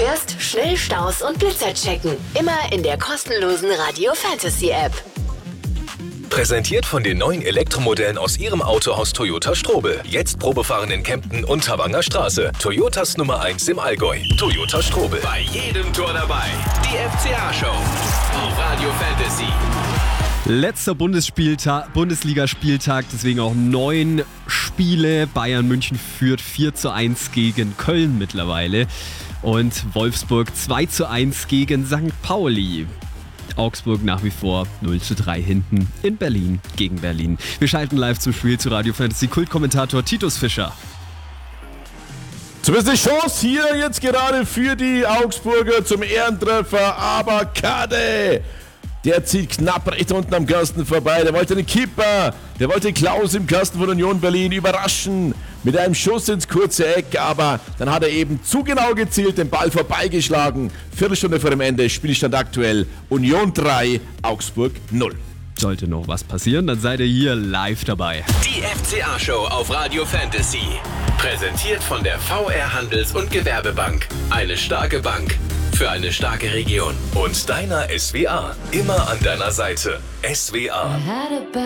fährst, schnell Staus und Blitzer checken. Immer in der kostenlosen Radio Fantasy App. Präsentiert von den neuen Elektromodellen aus Ihrem Autohaus Toyota Strobel. Jetzt Probefahren in Kempten und Thawanger Straße. Toyotas Nummer 1 im Allgäu. Toyota Strobel. Bei jedem Tor dabei. Die FCA-Show auf Radio Fantasy. Letzter Bundesligaspieltag, deswegen auch 9 Spiele. Bayern München führt 4:1 gegen Köln mittlerweile. Und Wolfsburg 2:1 gegen St. Pauli. Augsburg nach wie vor 0:3 hinten in Berlin gegen Berlin. Wir schalten live zum Spiel zu Radio Fantasy Kultkommentator Titus Fischer. Zumindest eine Chance hier jetzt gerade für die Augsburger zum Ehrentreffer, aber Kade, der zieht knapp recht unten am Kasten vorbei. Der wollte den Kipper, der wollte Klaus im Kasten von Union Berlin überraschen mit einem Schuss ins kurze Eck, aber dann hat er eben zu genau gezielt, den Ball vorbeigeschlagen. Viertelstunde vor dem Ende, Spielstand aktuell Union 3, Augsburg 0. Sollte noch was passieren, dann seid ihr hier live dabei. Die FCA-Show auf Radio Fantasy. Präsentiert von der VR Handels- und Gewerbebank. Eine starke Bank für eine starke Region. Und deiner SWA. Immer an deiner Seite. SWA.